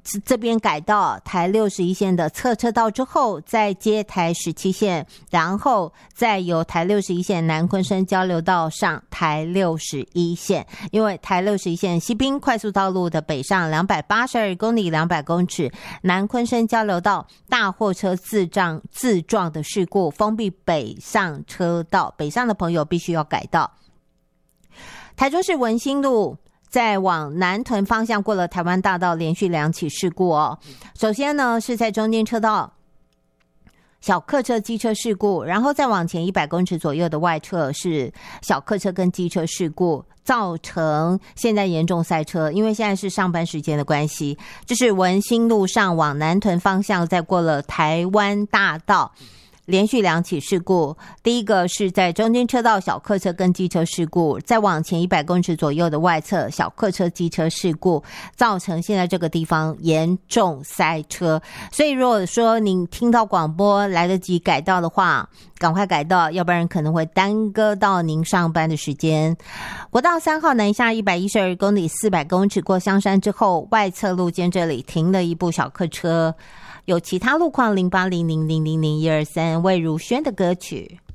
这边改到台61线的侧车道之后，再接台17线，然后再由台61线南昆生交流道上台61线。因为台61线西滨快速道路的北上282公里200公尺，南昆生交流道大货车自撞的事故，封闭北上车道，北上的朋友必须要改道。台中市文心路在往南屯方向过了台湾大道，连续2起事故哦。首先呢是在中间车道小客车机车事故，然后再往前100公尺左右的外侧是小客车跟机车事故，造成现在严重塞车，因为现在是上班时间的关系。这是文心路上往南屯方向再过了台湾大道，连续2起事故，第一个是在中间车道小客车跟机车事故，再往前100公尺左右的外侧小客车机车事故，造成现在这个地方严重塞车。所以如果说您听到广播来得及改道的话，赶快改道，要不然可能会耽搁到您上班的时间。国道3号南下112公里400公尺过香山之后，外侧路肩这里停了一部小客车。有其他路况0800000123魏如萱的歌曲。